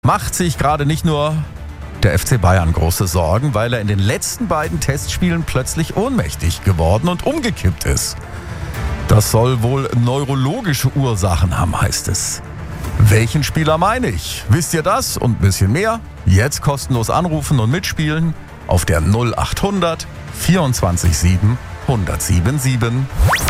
Macht sich gerade nicht nur der FC Bayern große Sorgen, weil er in den letzten beiden Testspielen plötzlich ohnmächtig geworden und umgekippt ist. Das soll wohl neurologische Ursachen haben, heißt es. Welchen Spieler meine ich? Wisst ihr das und ein bisschen mehr? Jetzt kostenlos anrufen und mitspielen auf der 0800 24 7 1077.